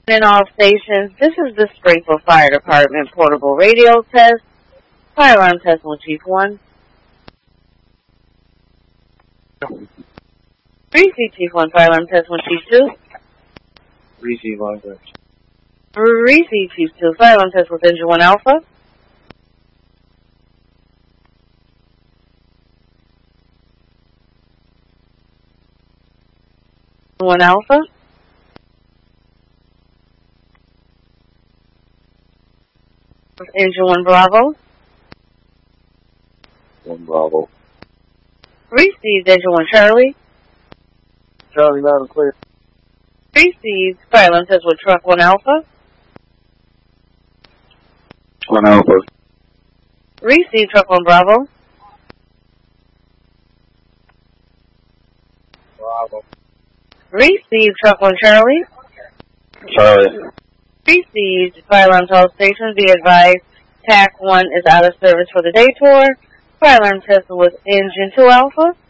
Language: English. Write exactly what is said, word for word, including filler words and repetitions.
In all stations, this is the Springfield Fire Department portable radio test. Fire alarm test on Chief one. Receive Chief one, fire alarm test on Chief two. Receive alarm test. Receive Chief two, fire alarm test with Engine one Alpha. one Alpha. Engine one Bravo. one Bravo. Received Engine one Charlie. Charlie, loud and clear. Received fire alarm test with Truck one Alpha. one Alpha. Received Truck one Bravo. Bravo. Received Truck one Charlie. Charlie. Received fire alarm to all stations. Be advised, T A C one is out of service for the day tour. Fire alarm test with Engine two Alpha.